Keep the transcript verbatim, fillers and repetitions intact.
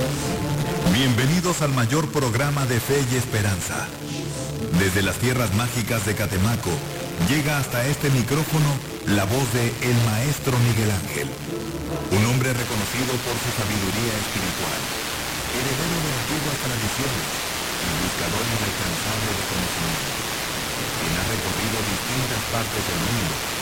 Bienvenidos al mayor programa de fe y esperanza. Desde las tierras mágicas de Catemaco, llega hasta este micrófono la voz de el Maestro Miguel Ángel, un hombre reconocido por su sabiduría espiritual, heredero de antiguas tradiciones y buscador inalcanzable de conocimiento, quien ha recorrido distintas partes del mundo